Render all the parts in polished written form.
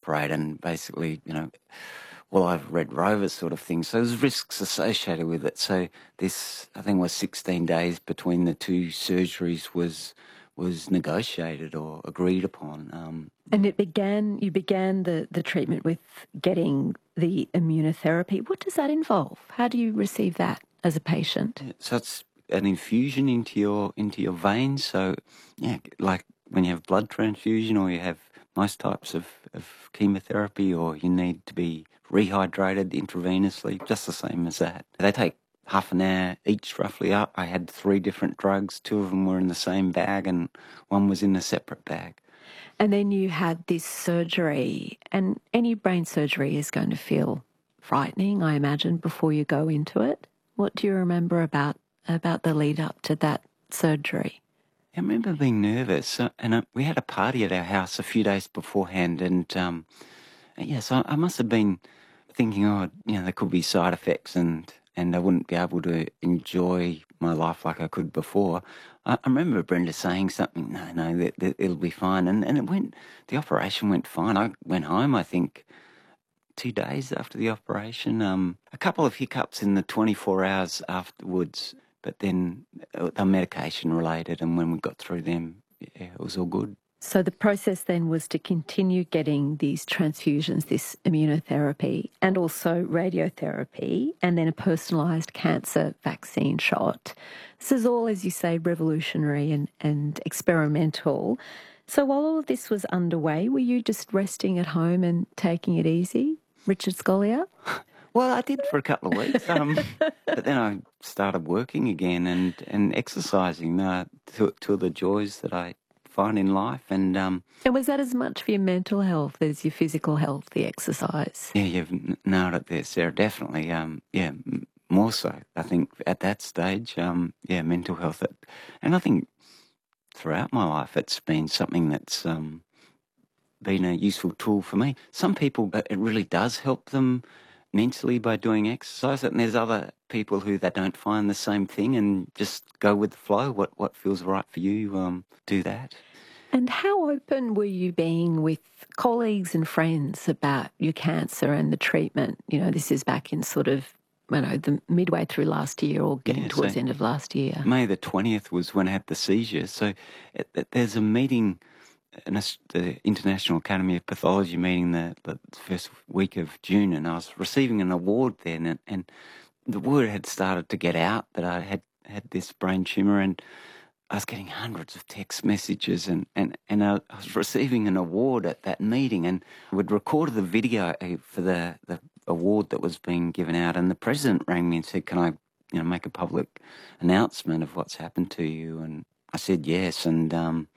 operate and basically, well, I've read Rover sort of thing. So there's risks associated with it. So this, I think, was 16 days between the two surgeries was negotiated or agreed upon. And you began the treatment with getting the immunotherapy. What does that involve? How do you receive that as a patient? So it's an infusion into your veins. So, yeah, like when you have blood transfusion or you have most types of chemotherapy or you need to be rehydrated intravenously, just the same as that. They take half an hour each roughly up. I had 3 different drugs. 2 of them were in the same bag and 1 was in a separate bag. And then you had this surgery, and any brain surgery is going to feel frightening, I imagine, before you go into it. What do you remember about the lead up to that surgery? I remember being nervous, and we had a party at our house a few days beforehand, and so I must have been thinking, there could be side effects, and I wouldn't be able to enjoy my life like I could before. I remember Brenda saying something, no, that it'll be fine, and the operation went fine. I went home, I think, 2 days after the operation. A couple of hiccups in the 24 hours afterwards, but then they're medication related, and when we got through them, it was all good. So the process then was to continue getting these transfusions, this immunotherapy, and also radiotherapy, and then a personalised cancer vaccine shot. This is all, as you say, revolutionary and experimental. So while all of this was underway, were you just resting at home and taking it easy, Richard Scolyer? Well, I did for a couple of weeks, but then I started working again and exercising, two of the joys that I find in life. And was that as much for your mental health as your physical health, the exercise? Yeah, you've nailed it there, Sarah, definitely. More so, I think, at that stage, mental health. And I think throughout my life it's been something that's been a useful tool for me. Some people, it really does help them mentally by doing exercise, and there's other people who they don't find the same thing and just go with the flow. What feels right for you, do that. And how open were you being with colleagues and friends about your cancer and the treatment? This is back in sort of, the midway through last year or getting towards the end of last year. May the 20th was when I had the seizure. So there's a meeting, the International Academy of Pathology meeting the first week of June, and I was receiving an award then, and the word had started to get out that I had this brain tumour, and I was getting hundreds of text messages, and I was receiving an award at that meeting, and we'd recorded the video for the award that was being given out, and the president rang me and said, can I make a public announcement of what's happened to you? And I said yes, and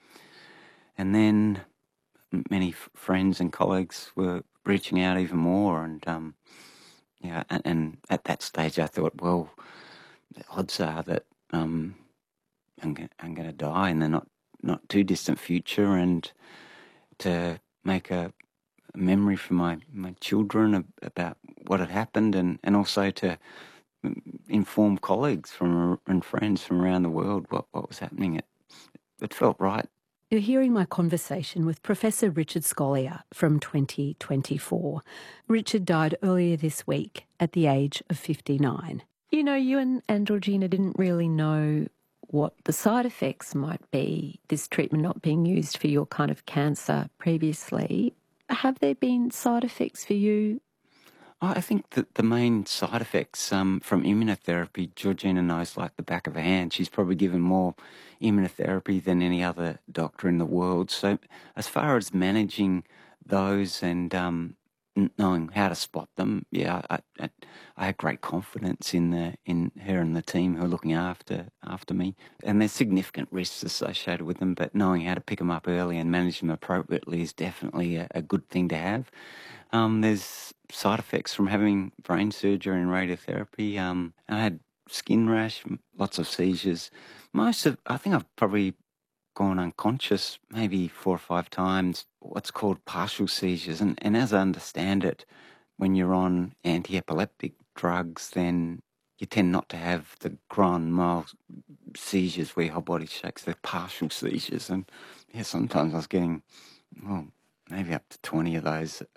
then many friends and colleagues were reaching out even more, and and at that stage I thought, well, the odds are that I'm going to die in the not too distant future, and to make a memory for my children about what had happened, and also to inform colleagues and friends from around the world what was happening. It felt right. You're hearing my conversation with Professor Richard Scolyer from 2024. Richard died earlier this week at the age of 59. You and Georgina didn't really know what the side effects might be, this treatment not being used for your kind of cancer previously. Have there been side effects for you? I think that the main side effects from immunotherapy, Georgina knows like the back of her hand. She's probably given more immunotherapy than any other doctor in the world. So as far as managing those and knowing how to spot them, I had great confidence in her and the team who are looking after me. And there's significant risks associated with them, but knowing how to pick them up early and manage them appropriately is definitely a good thing to have. There's side effects from having brain surgery and radiotherapy. I had skin rash, lots of seizures. I think I've probably gone unconscious maybe 4 or 5 times, what's called partial seizures. And as I understand it, when you're on anti-epileptic drugs, then you tend not to have the grand mal seizures where your whole body shakes. They're partial seizures. And sometimes I was getting, maybe up to 20 of those